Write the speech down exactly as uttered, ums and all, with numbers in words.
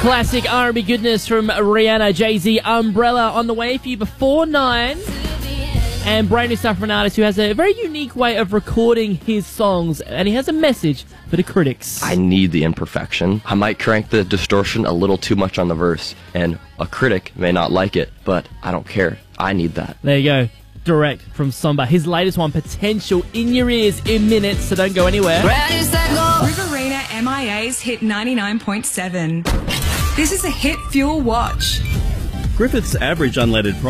Classic R and B goodness from Rihanna, Jay-Z, Umbrella on the way for you before nine. And brand new stuff from an artist who has a very unique way of recording his songs, and he has a message for the critics. I need the imperfection. I might crank the distortion a little too much on the verse, and a critic may not like it, but I don't care. I need that. There you go. Direct from Somba. His latest one, Potential, in your ears in minutes, so don't go anywhere. Riverina M I A's Hit ninety-nine point seven. This is a Hit Fuel Watch. Griffith's average unleaded price